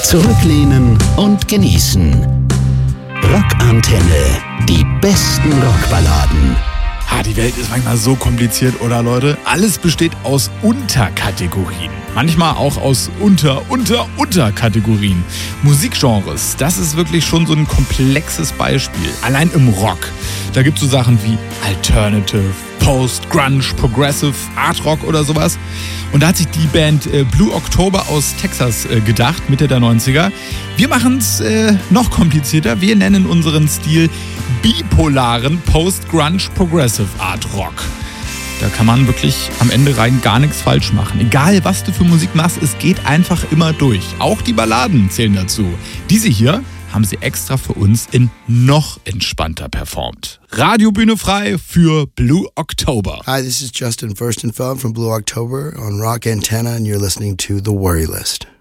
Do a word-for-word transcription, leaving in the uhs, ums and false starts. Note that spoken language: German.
Zurücklehnen und genießen. Rockantenne. Die besten Rockballaden. Ah, die Welt ist manchmal so kompliziert, oder Leute? Alles besteht aus Unterkategorien. Manchmal auch aus Unter-Unter-Unterkategorien. Musikgenres, das ist wirklich schon so ein komplexes Beispiel. Allein im Rock. Da gibt es so Sachen wie Alternative, Post, Grunge, Progressive, Art Rock oder sowas. Und da hat sich die Band äh, Blue October aus Texas äh, gedacht, Mitte der neunziger. Wir machen es äh, noch komplizierter. Wir nennen unseren Stil bipolaren Post, Grunge, Progressive Art Rock. Da kann man wirklich am Ende rein gar nichts falsch machen. Egal, was du für Musik machst, es geht einfach immer durch. Auch die Balladen zählen dazu. Diese hier haben sie extra für uns in noch entspannter performt. Radiobühne frei für Blue October. Hi, this is Justin Furstenfeld from Blue October on Rock Antenna and you're listening to The Worry List.